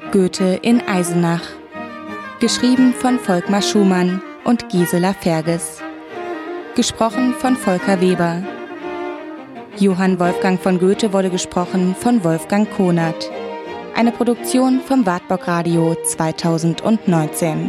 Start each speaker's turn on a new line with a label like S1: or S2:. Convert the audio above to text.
S1: Goethe in Eisenach. Geschrieben von Volkmar Schumann und Gisela Ferges. Gesprochen von Volker Weber. Johann Wolfgang von Goethe wurde gesprochen von Wolfgang Konert. Eine Produktion vom Wartburg Radio 2019.